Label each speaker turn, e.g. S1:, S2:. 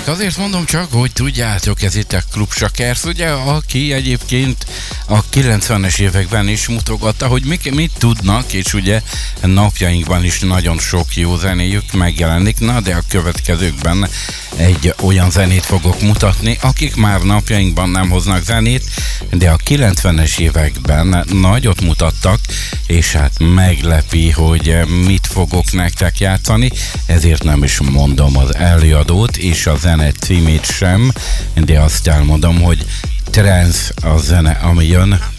S1: hallgatják. Azért mondom csak, hogy tudjátok, ez itt a Klub Sakers, ugye, aki egyébként a 90-es években is mutogatta, hogy mit tudnak, és ugye napjainkban is nagyon sok jó zenéjük megjelenik. Na, de a következőkben egy olyan zenét fogok mutatni, akik már napjainkban nem hoznak zenét, de a 90-es években nagyot mutattak, és hát meglepi, hogy mit fogok nektek játszani, ezért nem is mondom az előadót és a zene címét sem, de azt elmondom, hogy trance a zene, ami jön.